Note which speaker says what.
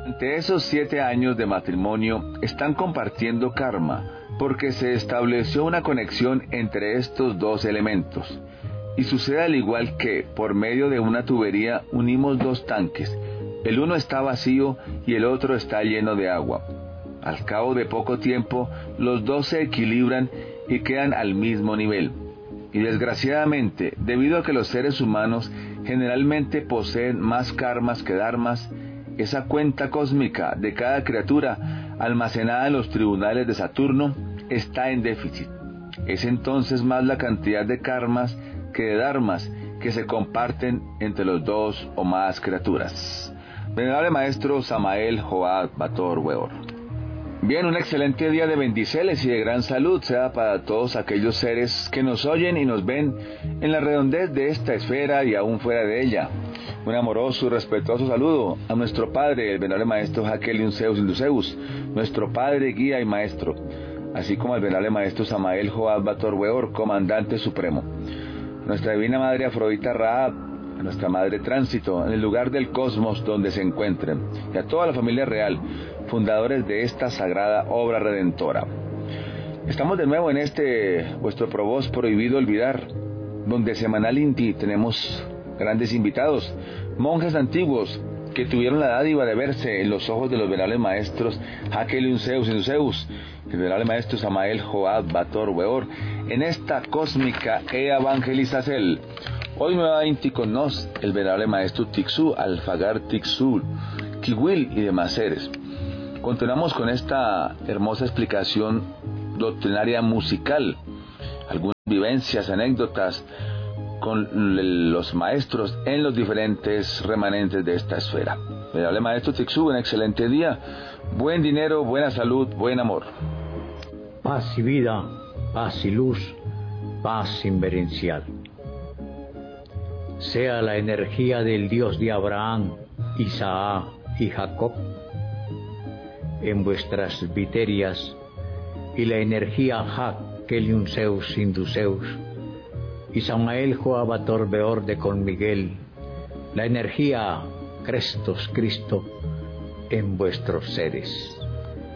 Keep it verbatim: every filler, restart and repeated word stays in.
Speaker 1: Durante esos siete años de matrimonio están compartiendo karma, porque se estableció una conexión entre estos dos elementos. Y sucede al igual que, por medio de una tubería, unimos dos tanques. El uno está vacío y el otro está lleno de agua. Al cabo de poco tiempo, los dos se equilibran y quedan al mismo nivel. Y desgraciadamente, debido a que los seres humanos generalmente poseen más karmas que dharmas, esa cuenta cósmica de cada criatura almacenada en los tribunales de Saturno está en déficit. Es entonces más la cantidad de karmas que de dharmas que se comparten entre los dos o más criaturas. Venerable Maestro Samael Joad Bator Weor. Bien, un excelente día de bendiceles y de gran salud sea para todos aquellos seres que nos oyen y nos ven en la redondez de esta esfera y aún fuera de ella. Un amoroso y respetuoso saludo a nuestro Padre, el Venerable Maestro Jaquelion Zeus Induceus, nuestro Padre, Guía y Maestro, así como al Venerable Maestro Samael Joad Bator Weor, Comandante Supremo. Nuestra Divina Madre Afrodita Raab, a nuestra Madre Tránsito, en el lugar del cosmos donde se encuentren, y a toda la familia real, fundadores de esta sagrada obra redentora. Estamos de nuevo en este, vuestro Provoz Prohibido Olvidar, donde semanalmente tenemos grandes invitados, monjes antiguos, que tuvieron la dádiva de verse en los ojos de los venerables maestros Jaquelion Zeus Induceus, el venerable maestro Samael Joad Bator Weor, en esta cósmica evangelización. Hoy nuevamente con nos el venerable maestro Tixu Alfagar Tixu Kiwil y demás seres. Continuamos con esta hermosa explicación doctrinaria musical, algunas vivencias, anécdotas con los maestros en los diferentes remanentes de esta esfera. Venerable maestro Tixu, un excelente día, buen dinero, buena salud, buen amor.
Speaker 2: Paz y vida, paz y luz, paz inverencial. Sea la energía del Dios de Abraham, Isaac y Jacob en vuestras viterias, y la energía Jaquelion Zeus Induceus y Samael Joad Bator Weor de Con Miguel, la energía Crestos Cristo en vuestros seres.